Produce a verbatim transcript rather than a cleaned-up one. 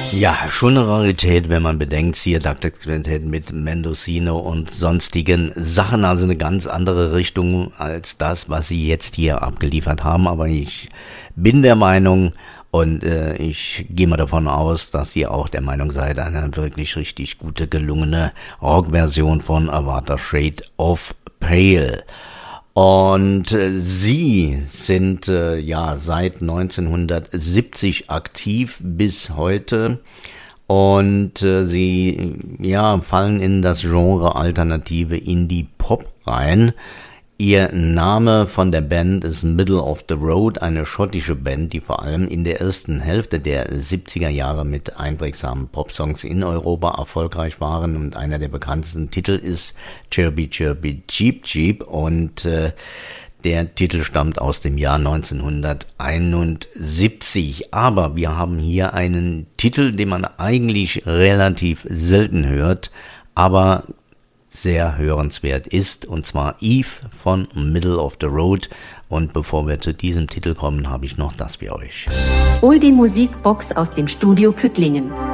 Ja, schon eine Rarität, wenn man bedenkt, hier Taktexquintett mit Mendocino und sonstigen Sachen, also eine ganz andere Richtung als das, was sie jetzt hier abgeliefert haben, aber ich bin der Meinung und äh, ich gehe mal davon aus, dass ihr auch der Meinung seid, eine wirklich richtig gute, gelungene Rockversion von Avata Shade of Pale. Und äh, sie sind äh, ja seit neunzehnhundertsiebzig aktiv bis heute und äh, sie ja fallen in das Genre alternative Indie-Pop rein. Ihr Name von der Band ist Middle of the Road, eine schottische Band, die vor allem in der ersten Hälfte der siebziger Jahre mit einprägsamen Popsongs in Europa erfolgreich waren und einer der bekanntesten Titel ist Chirpy Chirpy Cheep Cheep und äh, der Titel stammt aus dem Jahr neunzehnhunderteinundsiebzig. Aber wir haben hier einen Titel, den man eigentlich relativ selten hört, aber sehr hörenswert ist, und zwar Eve von Middle of the Road. Und bevor wir zu diesem Titel kommen, habe ich noch das für euch. Oldie Musikbox aus dem Studio Püttlingen.